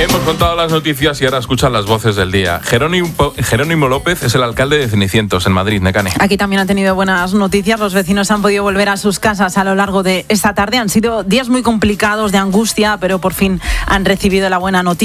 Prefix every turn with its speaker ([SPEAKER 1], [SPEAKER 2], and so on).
[SPEAKER 1] Hemos contado las noticias y ahora escuchan las voces del día. Jerónimo López es el alcalde de Cenicientos, en Madrid, Nekane.
[SPEAKER 2] Aquí también ha tenido buenas noticias. Los vecinos han podido volver a sus casas a lo largo de esta tarde. Han sido días muy complicados, de angustia, pero por fin han recibido la buena noticia.